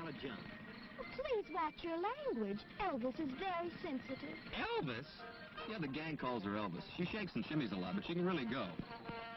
lot of junk. Please watch your language. Elvis is very sensitive. Elvis? Yeah, the gang calls her Elvis. She shakes and shimmies a lot, but she can really go.